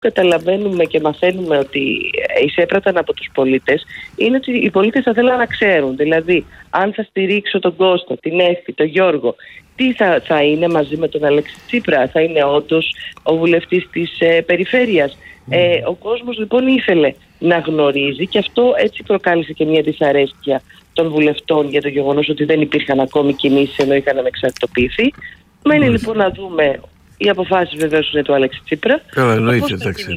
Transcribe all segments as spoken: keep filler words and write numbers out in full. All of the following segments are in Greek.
καταλαβαίνουμε και μαθαίνουμε ότι εισέπραταν από τους πολίτες είναι ότι οι πολίτες θα θέλουν να ξέρουν. Δηλαδή, αν θα στηρίξω τον Κώστα, την Εύη, τον Γιώργο, τι θα, θα είναι μαζί με τον Αλέξη Τσίπρα, θα είναι όντως ο βουλευτής της ε, περιφέρειας. Mm. Ε, ο κόσμος λοιπόν ήθελε να γνωρίζει και αυτό έτσι προκάλεσε και μια δυσαρέσκεια των βουλευτών για το γεγονός ότι δεν υπήρχαν ακόμη κινήσεις ενώ είχαν ανεξαρτητοποιηθεί. Μένει mm. λοιπόν να δούμε. Οι αποφάσεις βεβαίως είναι του Αλέξη Τσίπρα. Καλά, εννοείται. Εντάξει,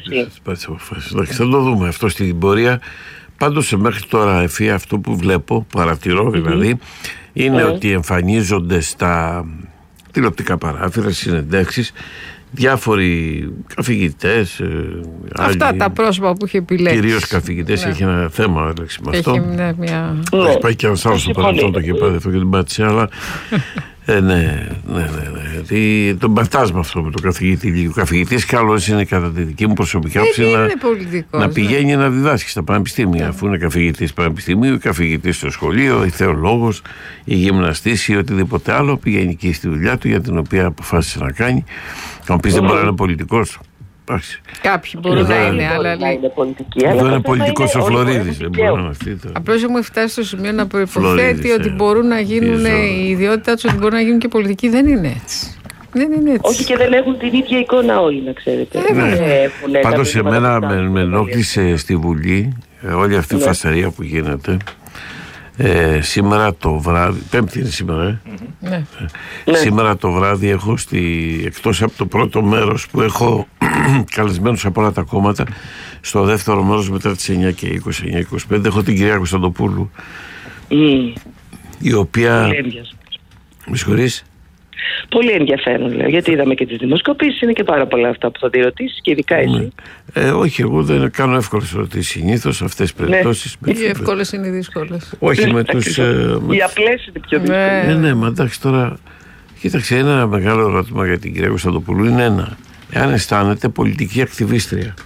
θα το δούμε αυτό στην πορεία. Πάντως μέχρι τώρα, Εφή, αυτό που βλέπω, παρατηρώ δηλαδή, mm-hmm. είναι mm-hmm. ότι εμφανίζονται στα τηλεοπτικά παράθυρα, συνεντεύξεις, διάφοροι καθηγητές. Αυτά άλλοι, τα πρόσωπα που είχε επιλέξει. Κυρίως καθηγητές, ναι. Έχει ένα θέμα Αλέξη, με αυτό. Έχει ναι, μια... Έχει πάει και ένας άλλος στο παρελθόν το και πάει αυτό και την πάτησε, αλλά. Ε, ναι, ναι, ναι, ναι. Τι, τον πατάσμα αυτό με τον καθηγητή. Ο καθηγητής καλός είναι κατά τη δική μου προσωπική άποψη να, να πηγαίνει ναι. να διδάσκει στα πανεπιστήμια. Yeah. Αφού είναι καθηγητής πανεπιστημίου, καθηγητής στο σχολείο, ή θεολόγος, ή γυμναστής ή οτιδήποτε άλλο, πηγαίνει εκεί στη δουλειά του για την οποία αποφάσισε να κάνει. Αν πει δεν μπορεί να είναι πολιτικός. Κάποιοι μπορούν να είναι, αλλά εδώ είναι πολιτικός ο Φλωρίδης. Απλώς έχουμε φτάσει στο σημείο να προϋποθέτει ότι μπορούν να γίνουν η ιδιότητά τους, ότι μπορούν να γίνουν και πολιτικοί. Δεν είναι έτσι. Δεν είναι έτσι. Όχι, και δεν έχουν την ίδια εικόνα όλοι, να ξέρετε. Πάντως εμένα με ενόχλησε στη Βουλή όλη αυτή η φασαρία που γίνεται. Ε, σήμερα το βράδυ, Πέμπτη είναι σήμερα, ε? Mm-hmm. Ναι. Ε, σήμερα το βράδυ έχω στη, εκτός από το πρώτο μέρος που έχω καλεσμένους από όλα τα κόμματα, στο δεύτερο μέρος μετά τις εννιά και είκοσι, εννιά και είκοσι πέντε έχω την κυρία Κωνσταντοπούλου, mm. η οποία... Με συγχωρείς? Πολύ ενδιαφέρον, λέω, γιατί είδαμε και τις δημοσκοπήσεις, είναι και πάρα πολλά αυτά που θα τη ρωτήσεις και ειδικά εσύ. Ε, όχι, εγώ δεν κάνω εύκολες ερωτήσεις συνήθως σε αυτές τις περιπτώσεις. Ναι. Οι εύκολες είναι οι δύσκολες. Όχι, με τους... Ε, οι απλές είναι πιο δύσκολες. Ναι, ναι, μα εντάξει τώρα, κοίταξε, ένα μεγάλο ερώτημα για την κυρία Κωνσταντοπούλου είναι ένα. Εάν αισθάνεται πολιτική ακτιβίστρια.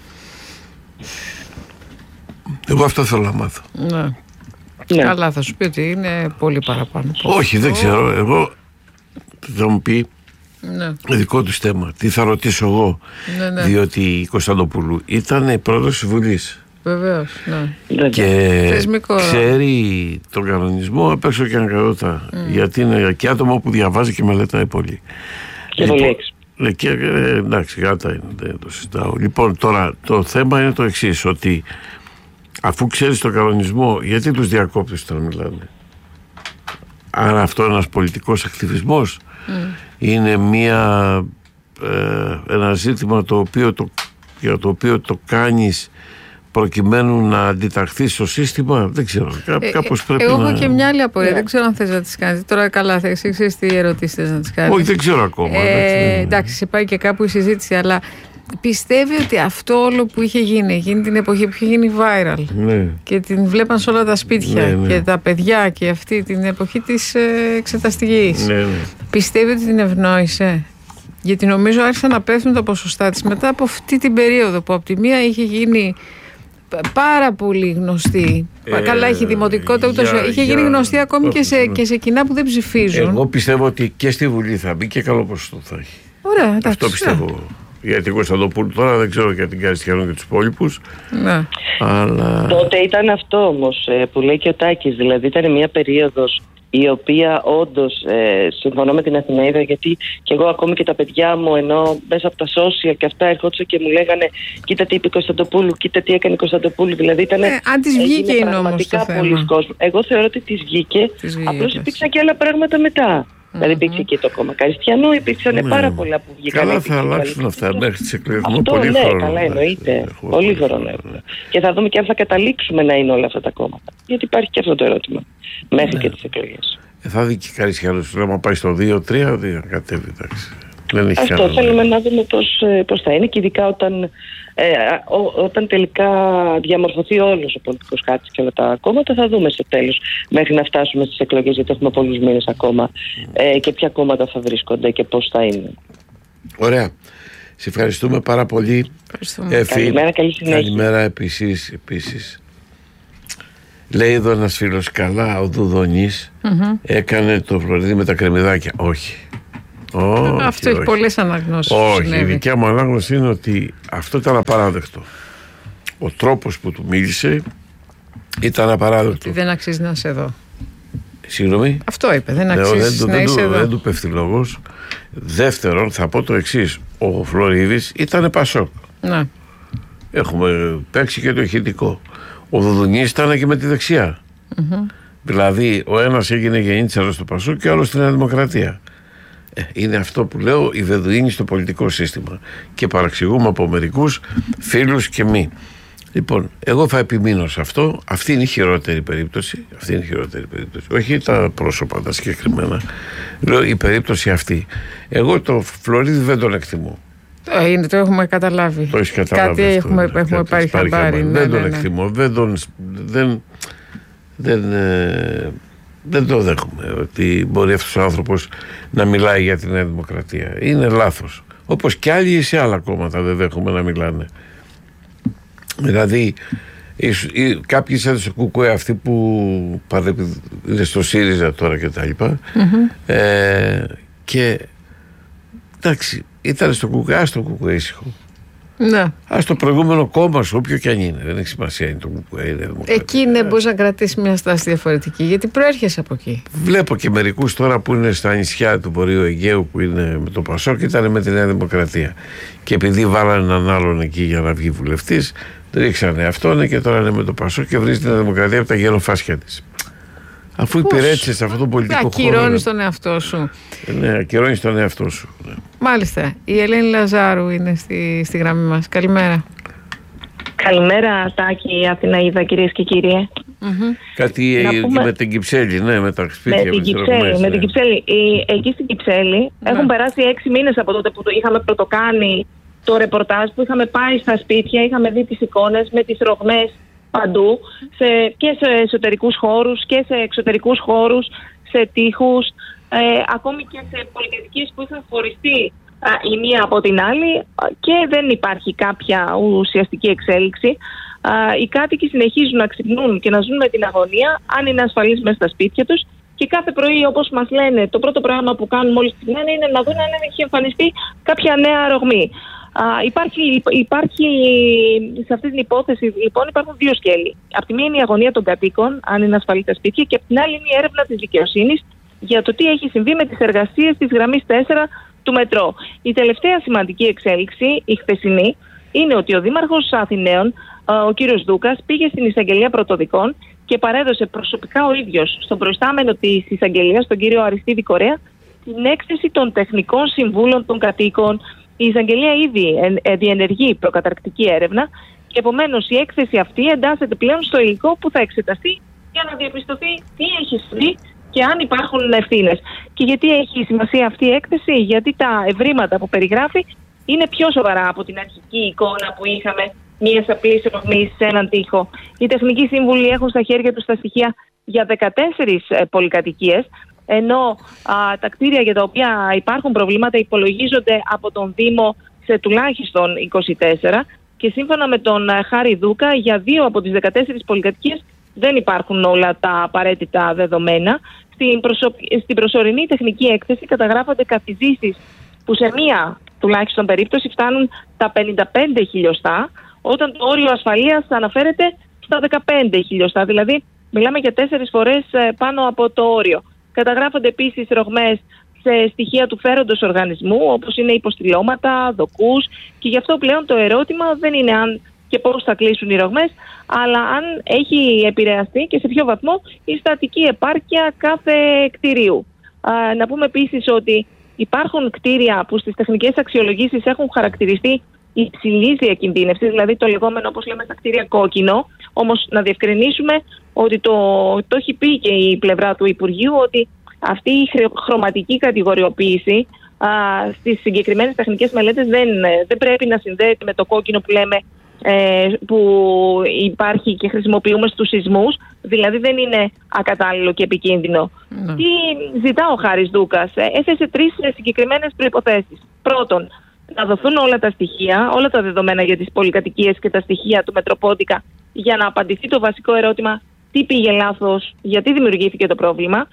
Εγώ αυτό θέλω να μάθω. Ναι. Ναι. Καλά, θα σου πει ότι είναι πολύ παραπάνω. Όχι, δεν ξέρω, εγώ... Θα μου πει ναι. δικό του θέμα. Τι θα ρωτήσω εγώ, ναι, ναι. διότι η Κωνσταντοπούλου ήταν πρόεδρος της Βουλής. Βεβαίως, ναι. Και θεσμικό, ξέρει τον κανονισμό απ' έξω και ανακατότα. Mm. Γιατί είναι και άτομο που διαβάζει και μελετάει πολύ. Και πολύ έξω. Και, ε, εντάξει, γάτα είναι, δεν το συζητάω. Λοιπόν, τώρα το θέμα είναι το εξής, ότι αφού ξέρεις τον κανονισμό, γιατί τους διακόπτεις όταν μιλάνε? Άρα αυτό είναι ένας πολιτικός ακτιβισμός. Mm. Είναι μια, ε, ένα ζήτημα το οποίο το, για το οποίο το κάνεις προκειμένου να αντιταχθείς στο σύστημα. Δεν ξέρω, κά, ε, κάπως πρέπει εγώ να... Εγώ έχω και μια άλλη απορία, yeah. δεν ξέρω αν θες να τις κάνεις. Τώρα καλά, θα εξηγήσεις τι ερωτήσεις θες να τις κάνεις. Όχι, δεν ξέρω ακόμα. Ε, εντάξει, σε πάει και κάπου η συζήτηση, αλλά... Πιστεύει ότι αυτό όλο που είχε γίνει, εκείνη την εποχή που είχε γίνει viral ναι. και την βλέπαν σε όλα τα σπίτια ναι, ναι. και τα παιδιά και αυτή την εποχή της ε, εξεταστικής, ναι, ναι. πιστεύει ότι την ευνόησε? Γιατί νομίζω άρχισαν να πέφτουν τα ποσοστά της μετά από αυτή την περίοδο που από τη μία είχε γίνει πάρα πολύ γνωστή. Ε, Καλά, έχει δημοτικότητα, ούτως για, είχε γίνει για, γνωστή ακόμη και σε, και σε κοινά που δεν ψηφίζουν. Εγώ πιστεύω ότι και στη Βουλή θα μπει και καλό ποσοστό θα έχει. Ωραία, εντάξει. Αυτό πιστεύω. Για την Κωνσταντοπούλου τώρα δεν ξέρω για την Καριστιανό και τους υπόλοιπους. Ναι. Αλλά... Τότε ήταν αυτό όμως που λέει και ο Τάκης, δηλαδή ήταν μια περίοδος η οποία όντως, ε, συμφωνώ με την Αθηναίδα, γιατί και εγώ ακόμη και τα παιδιά μου, ενώ μέσα από τα social και αυτά ερχόντουσαν και μου λέγανε κοίτα τι είπε η Κωνσταντοπούλου, κοίτα τι έκανε η Κωνσταντοπούλου, δηλαδή ήταν ε, αν της βγήκε είναι όμως το θέμα. Κόσμο. Εγώ θεωρώ ότι της βγήκε, απλώς υπήρξαν και άλλα πράγματα μετά. Mm-hmm. Δηλαδή υπήρξε και το κόμμα Καριστιανού, υπήρξαν ναι. πάρα πολλά που βγήκαν. Καλά θα αλλάξουν αυτά μέχρι τις εκλογές. Αυτό πολύ ναι, χρόνο, καλά εννοείται. Πολύ χρόνο έχουμε. Και θα δούμε και αν θα καταλήξουμε να είναι όλα αυτά τα κόμματα. Γιατί υπάρχει και αυτό το ερώτημα μέχρι ναι. και τις εκλογές. Ε, θα δει και Καριστιανούς, να πάει στο δύο τρία, δεν κατέβει, εντάξει. Δεν έχει αυτό θέλουμε να δούμε πώς, πώς θα είναι και ειδικά όταν, ε, ό, όταν τελικά διαμορφωθεί όλος ο πολιτικός χάρτης και όλα τα κόμματα, θα δούμε στο τέλος μέχρι να φτάσουμε στις εκλογές, γιατί έχουμε πολλούς μήνες ακόμα ε, και ποια κόμματα θα βρίσκονται και πώς θα είναι. Ωραία. Σε ευχαριστούμε πάρα πολύ. Ευχαριστούμε. Καλημέρα, καλή συνέχεια. Καλημέρα επίσης, επίσης. Λέει εδώ ένας φίλος, καλά ο Δουδονής mm-hmm. έκανε το Φλωρίδι με τα κρεμμυδάκια. Όχι. Όχι, αυτό έχει πολλές αναγνώσεις. Όχι, η δικιά μου ανάγνωση είναι ότι αυτό ήταν απαράδεκτο. Ο τρόπος που του μίλησε ήταν απαράδεκτο. Δεν αξίζει να είσαι εδώ. Συγγνώμη. Αυτό είπε, δεν αξίζει δεν, να δεν, είσαι δεν, εδώ. Δεν του πέφτει λόγος. Δεύτερον, θα πω το εξής. Ο Φλωρίδης ήταν Πασόκ. Ναι. Έχουμε παίξει και το ηχητικό. Ο Δουδουνής ήταν και με τη δεξιά. Mm-hmm. Δηλαδή, ο ένας έγινε γεννήτσαρο στο Πασόκ και ο άλλος στην Νέα Δημοκρατία. Ε, είναι αυτό που λέω, η Βεδουίνη στο πολιτικό σύστημα. Και παραξηγούμε από μερικούς φίλους και μη. Λοιπόν, εγώ θα επιμείνω σε αυτό. Αυτή είναι η χειρότερη περίπτωση. Αυτή είναι η χειρότερη περίπτωση. Όχι τα πρόσωπα τα συγκεκριμένα. Λέω η περίπτωση αυτή. Εγώ το Φλωρίδη δεν τον εκτιμώ. Το, είναι, το έχουμε καταλάβει. Το έχεις καταλάβει. Κάτι αυτό, έχουμε, ναι, έχουμε πάρει χαμπάρι. Ναι, δεν ναι, τον ναι. εκτιμώ. Δεν τον. Δεν, δεν, ε, δεν το δέχομαι ότι μπορεί αυτός ο άνθρωπος να μιλάει για την Νέα Δημοκρατία. Είναι λάθος. Όπως και άλλοι σε άλλα κόμματα δεν δέχομαι να μιλάνε. Δηλαδή, κάποιοι σαν στο Κουκουέ, αυτοί που είναι στο ΣΥΡΙΖΑ τώρα και τα λοιπά, mm-hmm. ε, και εντάξει, ήταν στο Κουκουέ, ας το Κουκουέ ήσυχο. Ναι. Ας το προηγούμενο κόμμα σου, όποιο και αν είναι, δεν έχει σημασία, είναι το Κουκουέ, είναι Δημοκρατία. Εκεί ναι, μπορεί να κρατήσει μια στάση διαφορετική, γιατί προέρχεσαι από εκεί. Βλέπω και μερικούς τώρα που είναι στα νησιά του Βορείου Αιγαίου, που είναι με το Πασόκ και ήταν με τη Νέα Δημοκρατία. Και επειδή βάλανε έναν άλλον εκεί για να βγει βουλευτής, ρίξανε αυτόν και τώρα είναι με το Πασόκ και βρίζει την Νέα Δημοκρατία από τα γεροφάσια της. Αφού υπηρέτησε σε αυτόν τον πολιτικό χώρο. Ακυρώνεις τον εαυτό σου. Ναι, ακυρώνεις τον εαυτό σου. Ναι. Μάλιστα. Η Ελένη Λαζάρου είναι στη, στη γραμμή μας. Καλημέρα. Καλημέρα, Τάκη, Αθηναίδα, κυρίες και κύριοι. Mm-hmm. Κάτι πούμε... με την Κυψέλη, ναι, με τα σπίτια. Με την Κυψέλη. Με την Κυψέλη. Εκεί στην Κυψέλη mm-hmm. έχουν περάσει έξι μήνες από τότε που το είχαμε πρωτοκάνει το ρεπορτάζ, που είχαμε πάει στα σπίτια, είχαμε δει τις εικόνες με τις ρογμές παντού, σε, και σε εσωτερικούς χώρους και σε εξωτερικούς χώρους, σε τοίχους, ε, ακόμη και σε πολυκατοικίες που είχαν χωριστεί α, η μία από την άλλη και δεν υπάρχει κάποια ουσιαστική εξέλιξη. Α, οι κάτοικοι συνεχίζουν να ξυπνούν και να ζουν με την αγωνία, αν είναι ασφαλείς μέσα στα σπίτια τους, και κάθε πρωί, όπως μας λένε, το πρώτο πράγμα που κάνουν μόλις ξυπνάνε είναι να δουν αν έχει εμφανιστεί κάποια νέα ρογμή. Uh, υπάρχει, υπάρχει, σε αυτή την υπόθεση λοιπόν υπάρχουν δύο σκέλη. Από τη μία είναι η αγωνία των κατοίκων, αν είναι ασφαλή τα σπίτια, και από την άλλη είναι η έρευνα της δικαιοσύνης για το τι έχει συμβεί με τις εργασίες της γραμμής τέσσερα του μετρό. Η τελευταία σημαντική εξέλιξη, η χθεσινή, είναι ότι ο Δήμαρχος Αθηναίων, ο κύριος Δούκας, πήγε στην εισαγγελία πρωτοδικών και παρέδωσε προσωπικά ο ίδιος στον προϊστάμενο της εισαγγελίας, τον κύριο Αριστίδη Κορέα, την έκθεση των τεχνικών συμβούλων των κατοίκων. Η εισαγγελία ήδη διενεργεί προκαταρκτική έρευνα και επομένως η έκθεση αυτή εντάσσεται πλέον στο υλικό που θα εξεταστεί για να διαπιστωθεί τι έχει συμβεί και αν υπάρχουν ευθύνες. Και γιατί έχει σημασία αυτή η έκθεση? Γιατί τα ευρήματα που περιγράφει είναι πιο σοβαρά από την αρχική εικόνα που είχαμε μιας απλής ρογμής σε έναν τοίχο. Οι τεχνικοί σύμβουλοι έχουν στα χέρια τους τα στοιχεία για δεκατέσσερις ε, πολυκατοικίες, ενώ α, τα κτίρια για τα οποία υπάρχουν προβλήματα υπολογίζονται από τον Δήμο σε τουλάχιστον είκοσι τέσσερα, και σύμφωνα με τον α, Χάρη Δούκα, για δύο από τις δεκατέσσερις πολυκατοικίες δεν υπάρχουν όλα τα απαραίτητα δεδομένα. Στην, προσω... Στην προσωρινή τεχνική έκθεση καταγράφονται καθιζήσεις που σε μία τουλάχιστον περίπτωση φτάνουν τα πενήντα πέντε χιλιοστά, όταν το όριο ασφαλείας αναφέρεται στα δεκαπέντε χιλιοστά, δηλαδή μιλάμε για τέσσερις φορές πάνω από το όριο. Καταγράφονται επίσης ρογμές σε στοιχεία του φέροντος οργανισμού, όπως είναι υποστηλώματα, δοκούς, και γι' αυτό πλέον το ερώτημα δεν είναι αν και πώς θα κλείσουν οι ρογμές, αλλά αν έχει επηρεαστεί και σε ποιο βαθμό η στατική επάρκεια κάθε κτηρίου. Α, να πούμε επίσης ότι υπάρχουν κτίρια που στις τεχνικές αξιολογήσεις έχουν χαρακτηριστεί υψηλής διακινδύνευσης, δηλαδή το λεγόμενο, όπως λέμε στα κτίρια, κόκκινο. Όμως να διευκρινίσουμε ότι το, το έχει πει και η πλευρά του Υπουργείου, ότι αυτή η χρωματική κατηγοριοποίηση α, στις συγκεκριμένες τεχνικές μελέτες δεν, δεν πρέπει να συνδέεται με το κόκκινο που λέμε, ε, που υπάρχει και χρησιμοποιούμε στους σεισμούς, δηλαδή δεν είναι ακατάλληλο και επικίνδυνο. Mm. Τι ζητά ο Χάρης Δούκας? Έθεσε τρεις συγκεκριμένες προϋποθέσεις. Πρώτον, να δοθούν όλα τα στοιχεία, όλα τα δεδομένα για τις πολυκατοικίες και τα στοιχεία του Μετροπόντικα, για να απαντηθεί το βασικό ερώτημα τι πήγε λάθος, γιατί δημιουργήθηκε το πρόβλημα.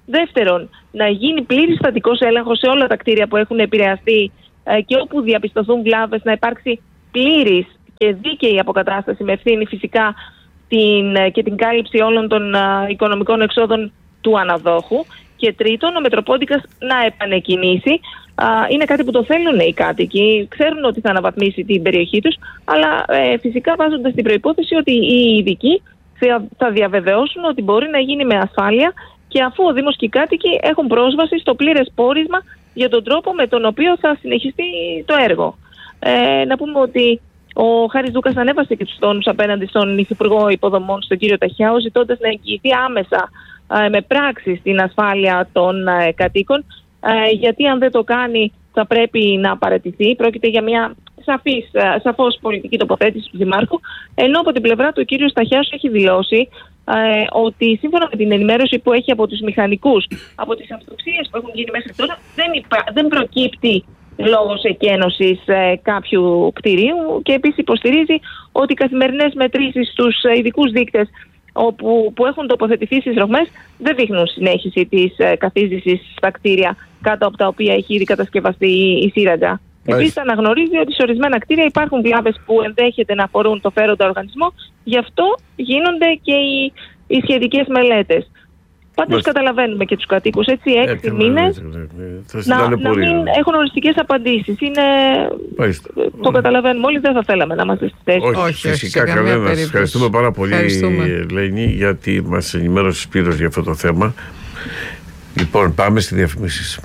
Δεύτερον, να γίνει πλήρης στατικός έλεγχος σε όλα τα κτίρια που έχουν επηρεαστεί ε, και όπου διαπιστωθούν βλάβες, να υπάρξει πλήρης και δίκαιη αποκατάσταση με ευθύνη φυσικά την, ε, και την κάλυψη όλων των ε, οικονομικών εξόδων του αναδόχου. Και τρίτον, ο Μετροπόντικας να επανεκκινήσει. Α, είναι κάτι που το θέλουν οι κάτοικοι, ξέρουν ότι θα αναβαθμίσει την περιοχή τους, αλλά ε, φυσικά βάζοντας την προϋπόθεση ότι οι ειδικοί θα διαβεβαιώσουν ότι μπορεί να γίνει με ασφάλεια και αφού ο Δήμος και οι κάτοικοι έχουν πρόσβαση στο πλήρες πόρισμα για τον τρόπο με τον οποίο θα συνεχιστεί το έργο. Ε, να πούμε ότι ο Χάρης Δούκας ανέβασε και τους τόνους απέναντι στον Υφυπουργό Υποδομών, στον κύριο Ταχιάου, ζητώντας να εγγυηθεί άμεσα ε, με πράξη στην ασφάλεια των ε, κατοίκων, ε, γιατί αν δεν το κάνει θα πρέπει να παραιτηθεί. Πρόκειται για μια σαφής, ε, σαφώς πολιτική τοποθέτηση του Δημάρχου, ενώ από την πλευρά του ο κύριος Ταχιάους έχει δηλώσει ε, ότι σύμφωνα με την ενημέρωση που έχει από τους μηχανικούς, από τις αυτοξίες που έχουν γίνει μέχρι τώρα, δεν, υπα... δεν προκύπτει λόγος εκένωσης ε, κάποιου κτηρίου, και επίσης υποστηρίζει ότι οι καθημερινές μετρήσεις στους ειδικούς δείκτες όπου, που έχουν τοποθετηθεί στις ρογμές δεν δείχνουν συνέχιση της ε, καθίζησης στα κτίρια κάτω από τα οποία έχει ήδη κατασκευαστεί η, η σύραγγα. Επίσης αναγνωρίζει ότι σε ορισμένα κτίρια υπάρχουν βλάβες που ενδέχεται να αφορούν το φέροντα οργανισμό, γι' αυτό γίνονται και οι, οι σχετικές μελέτες. Πάντως καταλαβαίνουμε και τους κατοίκους, έτσι, έξι μήνες να, να μην έχουν οριστικές απαντήσεις. Είναι... Το καταλαβαίνουμε όλοι, δεν θα θέλαμε να είμαστε στη θέση. Όχι, όχι, φυσικά κανένα. Ευχαριστούμε πάρα πολύ, Ελένη, γιατί μας ενημέρωσε Σπύρος για αυτό το θέμα. Λοιπόν, πάμε στη διαφημίσεις.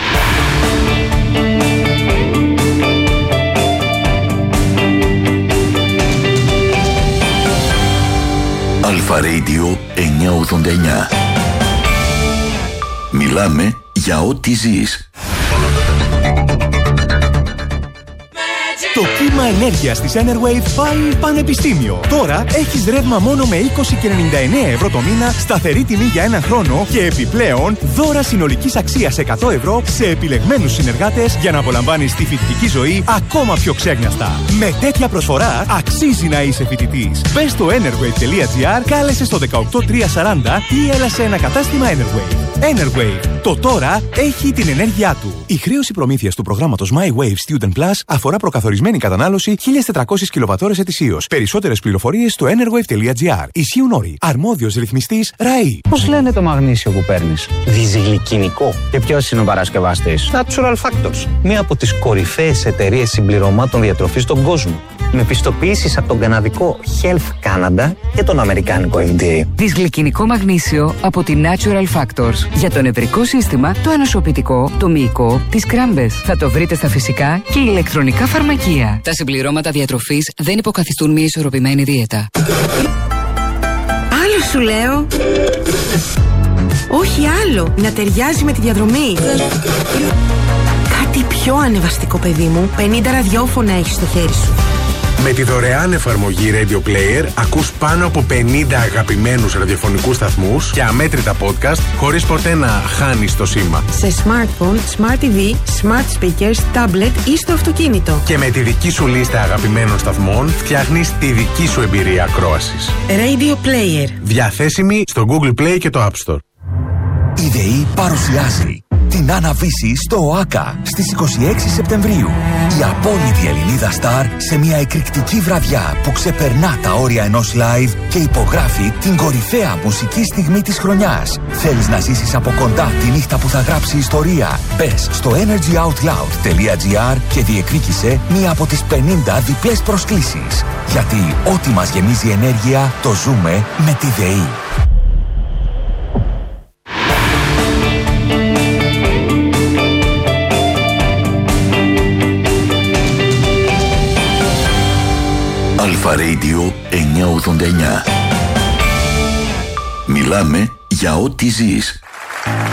Αλφα Radio εννιακόσια ογδόντα εννιά. Μιλάμε για ό,τι ζεις. Το κύμα ενέργειας της Enerwave πάει πανεπιστήμιο. Τώρα έχεις ρεύμα μόνο με είκοσι και ενενήντα εννέα ευρώ το μήνα, σταθερή τιμή για έναν χρόνο και επιπλέον δώρα συνολικής αξίας εκατό ευρώ σε επιλεγμένους συνεργάτες για να απολαμβάνεις τη φοιτητική ζωή ακόμα πιο ξέγνιαστα. Με τέτοια προσφορά αξίζει να είσαι φοιτητής. Μπες στο enerwave τελεία gr, κάλεσε στο δεκαοκτώ τριακόσια σαράντα ή έλα σε ένα κατάστημα Enerwave. Enerwave. Το τώρα έχει την ενέργειά του. Η χρέωση προμήθειας του προγράμματος My Wave Student Plus αφορά προκαθορισμένη κατανάλωση χίλιες τετρακόσιες κιλοβατόρες ετησίως. Περισσότερες πληροφορίες στο enerwave τελεία gr. Ισχύουν όροι. Αρμόδιος ρυθμιστής ΡΑΗ. Πώς λένε το μαγνήσιο που παίρνεις? Διζυγλυκινικό. Και ποιος είναι ο παρασκευαστής? Natural Factors. Μία από τις κορυφαίες εταιρείες συμπληρωμάτων διατροφής στον κόσμο. Με πιστοποιήσεις από τον καναδικό Health Canada και τον αμερικάνικο εφ ντι έι. Δυσγλυκινικό μαγνήσιο από τη Natural Factors. Για το νευρικό σύστημα, το ανοσοποιητικό, το μυϊκό, τις κράμπες. Θα το βρείτε στα φυσικά και ηλεκτρονικά φαρμακεία. Τα συμπληρώματα διατροφής δεν υποκαθιστούν μια ισορροπημένη δίαιτα. Άλλο σου λέω. Όχι άλλο. Να ταιριάζει με τη διαδρομή. Κάτι πιο ανεβαστικό, παιδί μου. πενήντα ραδιόφωνα έχεις στο χέρι σου. Με τη δωρεάν εφαρμογή Radio Player ακούς πάνω από πενήντα αγαπημένους ραδιοφωνικούς σταθμούς και αμέτρητα podcast χωρίς ποτέ να χάνεις το σήμα. Σε smartphone, smart τι βι, smart speakers, tablet ή στο αυτοκίνητο. Και με τη δική σου λίστα αγαπημένων σταθμών φτιάχνεις τη δική σου εμπειρία ακρόασης. Radio Player. Διαθέσιμη στο Google Play και το App Store. Η ΔΕΗ παρουσιάζει την Άννα-Βύση στο ΟΑΚΑ στις είκοσι έξι Σεπτεμβρίου. Η απόλυτη Ελληνίδα στάρ σε μια εκρηκτική βραδιά που ξεπερνά τα όρια ενός live και υπογράφει την κορυφαία μουσική στιγμή της χρονιάς. Θέλεις να ζήσεις από κοντά τη νύχτα που θα γράψει ιστορία? Μπες στο energy out loud τελεία gr και διεκδίκησε μία από τις πενήντα διπλές προσκλήσεις. Γιατί ό,τι μας γεμίζει ενέργεια το ζούμε με τη ΔΕΗ. Αλφα Radio εννιακόσια ογδόντα εννιά. Μιλάμε για ό,τι ζεις.